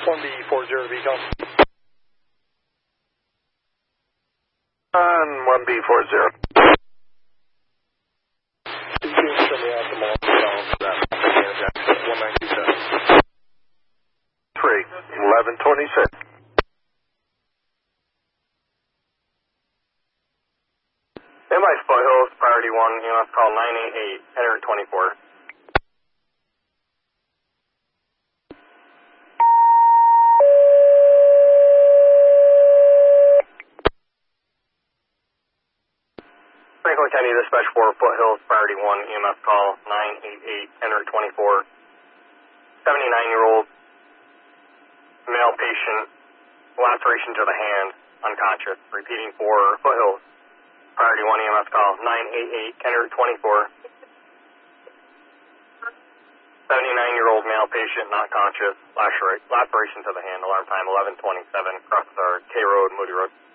1B40 to be called. 1B40. You can send me out the mall for that. 1927. 1126. Invites Foothills, priority 1, EMS call 988, enter 24. Franklin County Dispatch 4, Foothills, priority 1, EMS call 988, enter 24. 79-year-old male patient, laceration to the hand, unconscious. Repeating for Foothills, priority 1, EMS call 988, enter 24. 79-year-old male patient, not conscious, laceration to the hand, alarm time 1127, across our K Road, Moody Road.